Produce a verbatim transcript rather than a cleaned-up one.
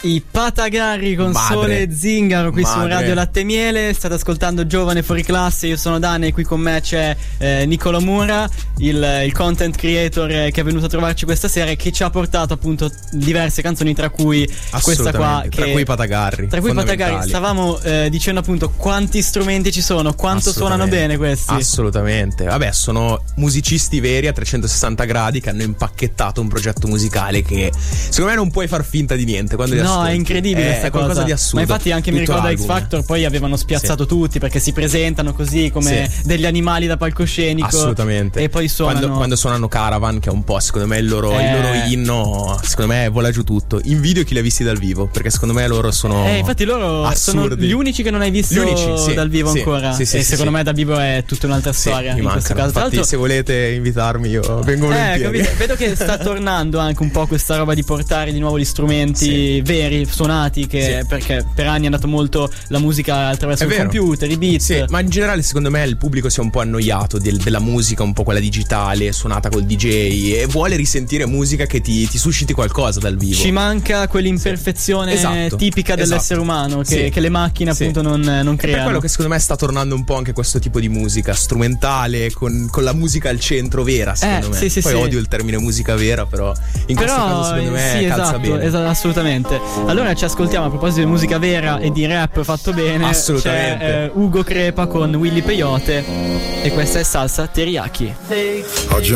I Patagarri con Madre. Sole e Zingaro qui Madre. su Radio Latte e Miele. State ascoltando Giovane Fuori Classe. Io sono Dani e qui con me c'è eh, Nicola Mura, il, il content creator eh, che è venuto a trovarci questa sera e che ci ha portato appunto diverse canzoni, tra cui questa qua, tra che, cui i Patagarri. tra cui i Patagarri. Stavamo eh, dicendo appunto quanti strumenti ci sono, quanto suonano bene questi. Assolutamente. Vabbè, sono musicisti veri a trecentosessanta gradi che hanno impacchettato un progetto musicale che secondo me non puoi far finta di niente quando li No, ascolti. è incredibile questa è cosa. qualcosa di assurdo. Ma infatti anche mi Tutto ricordo a X album. Factor poi avevano spiazzato Sì. tutti perché si presentano così come Sì. degli animali da palcoscenico. Assolutamente. E poi suonano quando, quando suonano Caravan, che è un po' secondo me il loro, Eh. il loro inno, secondo me vola giù tutto. Invidio chi li ha visti dal vivo, perché secondo me loro sono Eh, infatti loro assurdi. sono gli unici che non hai visto Gli unici, sì, dal vivo sì, ancora. sì, sì, e sì, secondo sì. me dal vivo è tutta un'altra Sì, storia mi in questo mancano. caso. Tra Infatti, l'altro, se volete invitarmi, io vengo eh, volentieri. capito? Vedo che sta tornando anche un po' questa roba di portare di nuovo gli strumenti Sì. veri, suonati, che Sì. perché per anni è andato molto la musica attraverso È il vero. computer, i beat. Sì, ma in generale secondo me il pubblico si è un po' annoiato del- della musica, un po' quella digitale, suonata col D J, e vuole risentire musica che ti, ti susciti qualcosa dal vivo. Ci manca quell'imperfezione Esatto, tipica dell'essere esatto. umano che, Sì. che le macchine Sì. appunto non, non È per creano. quello che secondo me sta tornando un po' anche questo tipo di musica strumentale, con, con la musica al centro vera, secondo Eh, me. sì, sì, Poi sì. odio il termine musica vera, però in questo Però caso secondo me sì, calza esatto, bene. esatto, assolutamente. Allora ci ascoltiamo a proposito di musica vera e di rap fatto bene. Assolutamente. C'è eh, Ugo Crepa con Willy Peyote e questa è Salsa Teriyaki. Oggi